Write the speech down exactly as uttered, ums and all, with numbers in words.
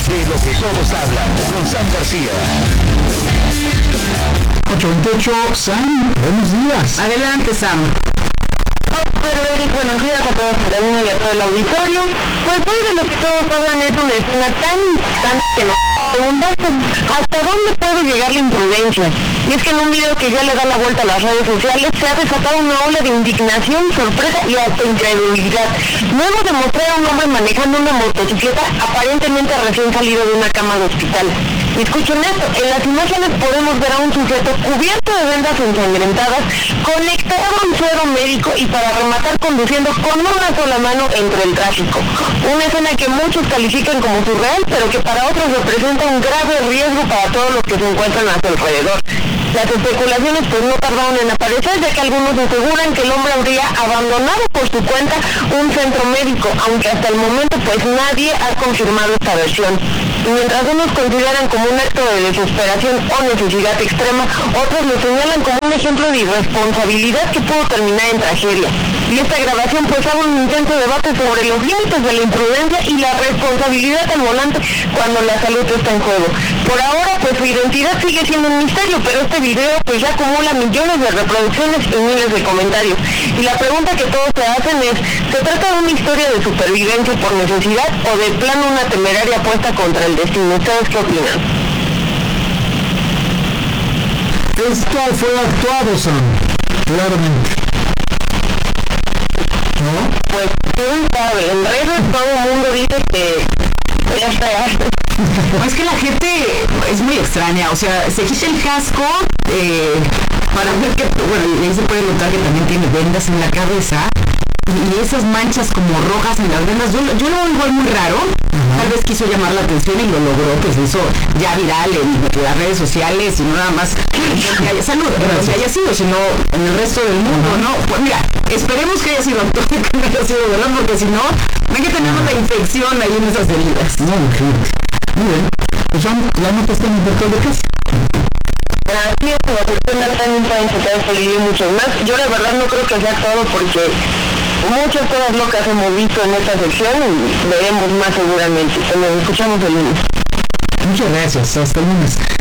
De lo que todos hablan, con Sam García. ocho veintiocho, Sam, buenos días. Adelante, Sam. Pero Eric, buenos días a todos el mundo y a todo el auditorio. Pues hoy de lo que todos hablan es una escena tan tan que nos preguntaste hasta dónde puede llegar la imprudencia. Y es que en un video que ya le da la vuelta a las redes sociales se ha desatado una ola de indignación, sorpresa y hasta incredulidad. Luego de mostrar a un hombre manejando una motocicleta aparentemente recién salido de una cama de hospital. Y escuchen esto, en las imágenes podemos ver a un sujeto cubierto de vendas ensangrentadas, conectado a un suero médico y para rematar conduciendo con una sola mano entre el tráfico. Una escena que muchos califican como surreal, pero que para otros representa un grave riesgo para todos los que se encuentran a su alrededor. Las especulaciones pues no tardaron en aparecer, ya que algunos aseguran que el hombre habría abandonado por su cuenta un centro médico, aunque hasta el momento pues nadie ha confirmado esta versión. Y mientras unos consideran como un acto de desesperación o necesidad extrema, otros lo señalan como un ejemplo de irresponsabilidad que pudo terminar en tragedia. Y esta grabación pues abre un intenso debate sobre los límites de la imprudencia y la responsabilidad al volante cuando la salud está en juego. Por ahora pues su identidad sigue siendo un misterio, pero este video pues ya acumula millones de reproducciones y miles de comentarios. Y la pregunta que todos se hacen es, ¿se trata de una historia de supervivencia por necesidad o de plano una temeraria apuesta contra el destino? ¿Ustedes qué opinan? Esto fue actuado, Sam, claramente. ¿No? Pues quién sabe, en redes todo el mundo dice que ya está. Es que la gente es muy extraña, o sea, se quita el casco eh, para ver que, bueno, y ahí se puede notar que también tiene vendas en la cabeza y esas manchas como rojas en las vendas, yo, yo lo veo igual muy raro. Uh-huh. Tal vez quiso llamar la atención y lo logró, que se hizo ya viral en las redes sociales y no nada más que haya salud, que haya sido, sino en el resto del mundo, uh-huh. ¿no? Pues mira, esperemos que haya sido actor, que no haya sido verdad, porque si no, ven que tenemos uh-huh. la infección ahí en esas heridas. No, imagínate. Muy bien, pues la nota está en el portal de casa. Así es, como persona también pueden sacar este video y muchos más. Yo la verdad no creo que sea todo porque muchas cosas locas hemos visto en esta sección y veremos más seguramente. Nos escuchamos el lunes. Muchas gracias, hasta el lunes.